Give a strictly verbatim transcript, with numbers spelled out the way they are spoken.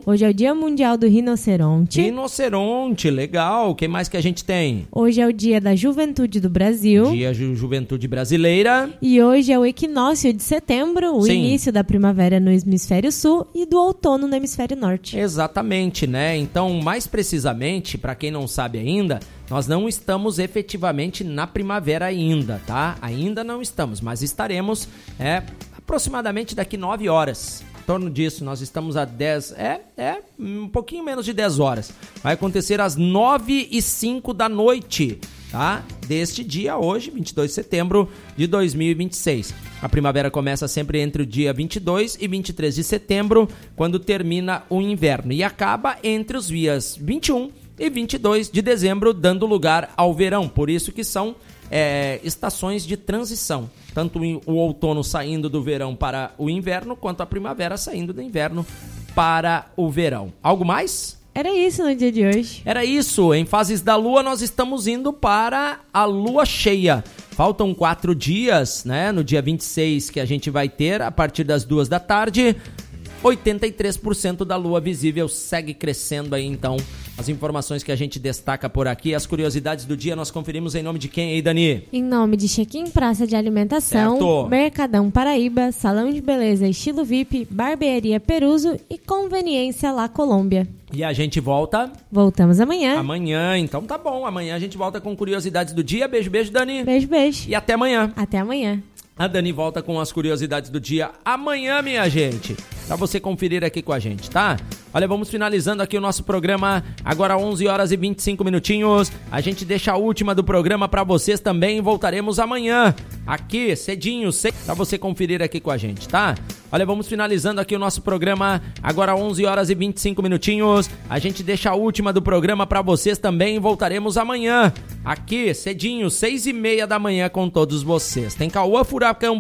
Hoje é o Dia Mundial do Rinoceronte. Rinoceronte, legal. O que mais que a gente tem? Hoje é o Dia da Juventude do Brasil. Dia Ju- Juventude Brasileira. E hoje é o equinócio de setembro, o Sim. início da primavera no hemisfério sul e do outono no hemisfério norte. Exatamente, né? Então, mais precisamente, para quem não sabe ainda, nós não estamos efetivamente na primavera ainda, tá? Ainda não estamos, mas estaremos é, aproximadamente daqui nove horas. Em torno disso, nós estamos a dez, é, é um pouquinho menos de dez horas. Vai acontecer às nove e cinco da noite, tá? Deste dia, hoje, vinte e dois de setembro de dois mil e vinte e seis. A primavera começa sempre entre o dia vinte e dois e vinte e três de setembro, quando termina o inverno, e acaba entre os dias vinte e um e vinte e dois de dezembro, dando lugar ao verão. Por isso que são é, estações de transição. Tanto o outono saindo do verão para o inverno, quanto a primavera saindo do inverno para o verão. Algo mais? Era isso no dia de hoje. Era isso. Em fases da lua, nós estamos indo para a lua cheia. Faltam quatro dias, né? No dia vinte e seis, que a gente vai ter, a partir das duas da tarde, oitenta e três por cento da lua visível segue crescendo aí, então. As informações que a gente destaca por aqui, as curiosidades do dia, nós conferimos em nome de quem aí, Dani? Em nome de Chequim Praça de Alimentação, Certo. Mercadão Paraíba, Salão de Beleza Estilo V I P, Barbearia Peruso e Conveniência La Colômbia. E a gente volta Voltamos amanhã. amanhã, então tá bom. Amanhã a gente volta com curiosidades do dia. Beijo, beijo, Dani. Beijo, beijo. E até amanhã. Até amanhã. A Dani volta com as curiosidades do dia amanhã, minha gente, pra você conferir aqui com a gente, tá? Olha, vamos finalizando aqui o nosso programa, agora onze horas e vinte e cinco minutinhos. A gente deixa a última do programa pra vocês também, voltaremos amanhã, aqui, cedinho, ce... pra você conferir aqui com a gente, tá? Olha, vamos finalizando aqui o nosso programa, agora onze horas e vinte e cinco minutinhos. A gente deixa a última do programa pra vocês também, voltaremos amanhã, aqui, cedinho, seis e meia da manhã com todos vocês. Tem Cauã Furacão